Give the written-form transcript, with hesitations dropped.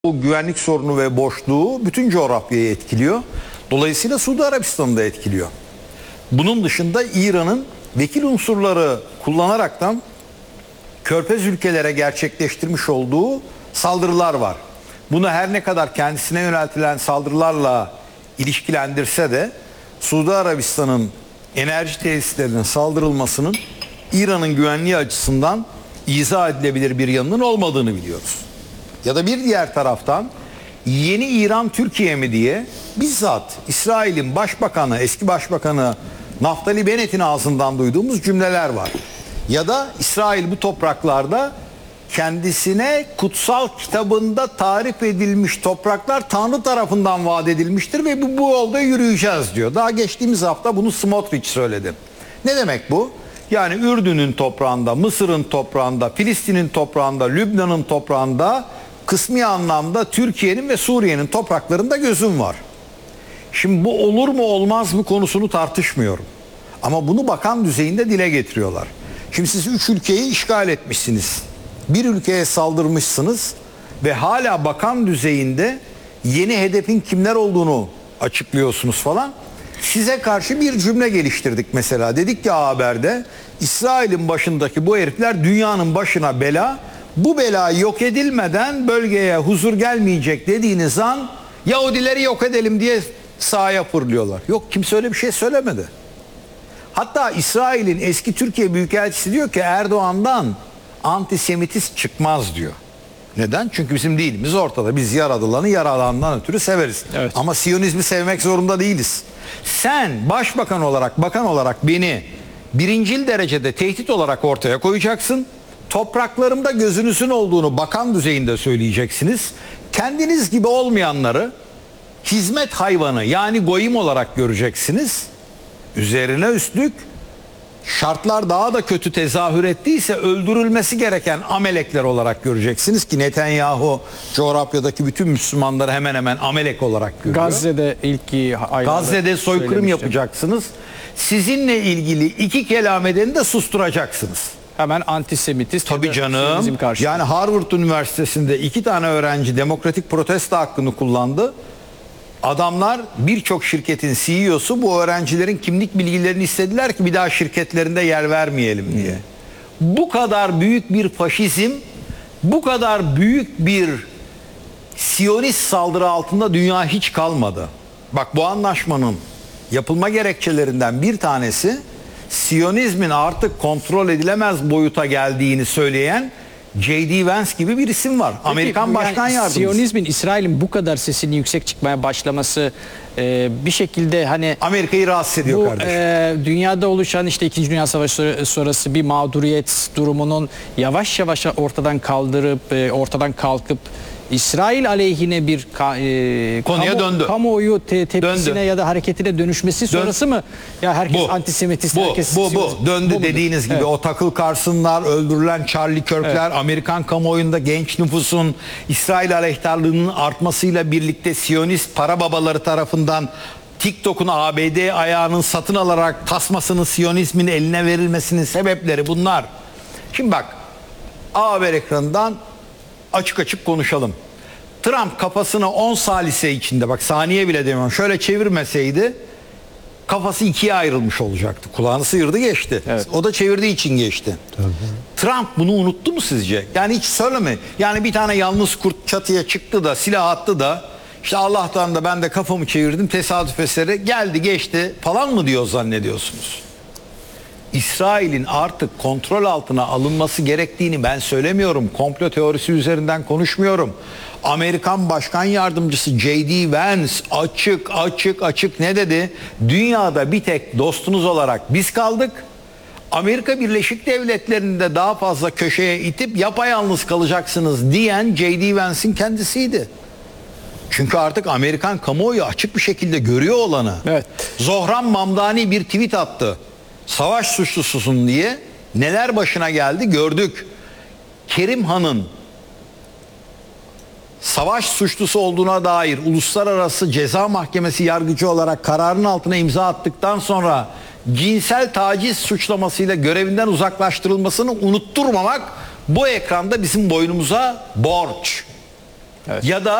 Bu güvenlik sorunu ve boşluğu bütün coğrafyayı etkiliyor. Dolayısıyla Suudi Arabistan'ı da etkiliyor. Bunun dışında İran'ın vekil unsurları kullanaraktan Körfez ülkelere gerçekleştirmiş olduğu saldırılar var. Bunu her ne kadar kendisine yöneltilen saldırılarla ilişkilendirse de Suudi Arabistan'ın enerji tesislerinin saldırılmasının İran'ın güvenliği açısından izah edilebilir bir yanının olmadığını biliyoruz. Ya da bir diğer taraftan yeni İran Türkiye mi diye bizzat İsrail'in başbakanı, eski başbakanı Naftali Bennett'in ağzından duyduğumuz cümleler var. Ya da İsrail bu topraklarda kendisine kutsal kitabında tarif edilmiş topraklar Tanrı tarafından vaat edilmiştir ve bu yolda yürüyeceğiz diyor. Daha geçtiğimiz hafta bunu Smotrich söyledi. Ne demek bu? Yani Ürdün'ün toprağında, Mısır'ın toprağında, Filistin'in toprağında, Lübnan'ın toprağında, kısmi anlamda Türkiye'nin ve Suriye'nin topraklarında gözüm var. Şimdi bu olur mu olmaz mı konusunu tartışmıyorum. Ama bunu bakan düzeyinde dile getiriyorlar. Şimdi siz 3 ülkeyi işgal etmişsiniz. Bir ülkeye saldırmışsınız ve hala bakan düzeyinde yeni hedefin kimler olduğunu açıklıyorsunuz falan. Size karşı bir cümle geliştirdik mesela. Dedik ki A Haber'de İsrail'in başındaki bu herifler dünyanın başına bela. Bu bela yok edilmeden bölgeye huzur gelmeyecek dediğiniz an Yahudileri yok edelim diye sahaya fırlıyorlar. Yok, kimse öyle bir şey söylemedi. Hatta İsrail'in eski Türkiye Büyükelçisi diyor ki Erdoğan'dan antisemitist çıkmaz diyor. Neden? Çünkü bizim dinimiz ortada. Biz yaradılanı yaradandan ötürü severiz. Evet. Ama Siyonizmi sevmek zorunda değiliz. Sen başbakan olarak, bakan olarak beni birincil derecede tehdit olarak ortaya koyacaksın. Topraklarımda gözünüzün olduğunu bakan düzeyinde söyleyeceksiniz. Kendiniz gibi olmayanları hizmet hayvanı yani goyim olarak göreceksiniz. Üzerine üstlük şartlar daha da kötü tezahür ettiyse öldürülmesi gereken amelekler olarak göreceksiniz ki Netanyahu coğrafyadaki bütün Müslümanları hemen hemen amelek olarak görüyor. Gazze'de Gazze'de soykırım yapacaksınız. Sizinle ilgili iki kelam edeni de susturacaksınız. Hemen antisemitist. Tabii canım. Yani Harvard Üniversitesi'nde 2 tane öğrenci demokratik protesto hakkını kullandı. Adamlar birçok şirketin CEO'su bu öğrencilerin kimlik bilgilerini istediler ki bir daha şirketlerinde yer vermeyelim diye. Bu kadar büyük bir faşizm, bu kadar büyük bir Siyonist saldırı altında dünya hiç kalmadı. Bak, bu anlaşmanın yapılma gerekçelerinden bir tanesi Siyonizmin artık kontrol edilemez boyuta geldiğini söyleyen J.D. Vance gibi bir isim var. Peki, Amerikan Başkan Yardımcısı. Siyonizmin İsrail'in bu kadar sesini yüksek çıkmaya başlaması bir şekilde hani Amerika'yı rahatsız ediyor kardeşim. Dünyada oluşan işte 2. Dünya Savaşı sonrası bir mağduriyet durumunun yavaş yavaş ortadan kalkıp İsrail aleyhine bir konuya döndü. Kamuoyu tepkisine ya da hareketine dönüşmesi sonrası mı? Ya herkes antisemitist, herkes döndü dediğiniz gibi. Evet. O Tucker Carlson'lar, öldürülen Charlie Kirk'ler, evet. Amerikan kamuoyunda genç nüfusun İsrail aleyhtarlığının artmasıyla birlikte Siyonist para babaları tarafından TikTok'un ABD ayağının satın alarak tasmasının Siyonizmin eline verilmesinin sebepleri bunlar. Şimdi bak, A Haber ekranından açık açık konuşalım. Trump kafasını 10 salise içinde, bak saniye bile demiyorum, şöyle çevirmeseydi kafası ikiye ayrılmış olacaktı. Kulağını sıyırdı geçti. Evet. O da çevirdiği için geçti. Tabii. Trump bunu unuttu mu sizce? Yani hiç söyleme. Yani bir tane yalnız kurt çatıya çıktı da silah attı da işte Allah'tan da ben de kafamı çevirdim tesadüf eseri geldi geçti falan mı diyor zannediyorsunuz? İsrail'in artık kontrol altına alınması gerektiğini ben söylemiyorum. Komplo teorisi üzerinden konuşmuyorum. Amerikan Başkan Yardımcısı J.D. Vance açık ne dedi? Dünyada bir tek dostunuz olarak biz kaldık. Amerika Birleşik Devletleri'nde daha fazla köşeye itip yapayalnız kalacaksınız diyen J.D. Vance'in kendisiydi. Çünkü artık Amerikan kamuoyu açık bir şekilde görüyor olanı. Evet. Zohran Mamdani bir tweet attı. Savaş suçlususun diye neler başına geldi gördük. Kerim Han'ın savaş suçlusu olduğuna dair Uluslararası Ceza Mahkemesi yargıcı olarak kararın altına imza attıktan sonra cinsel taciz suçlamasıyla görevinden uzaklaştırılmasını unutturmamak bu ekranda bizim boynumuza borç. Evet. Ya da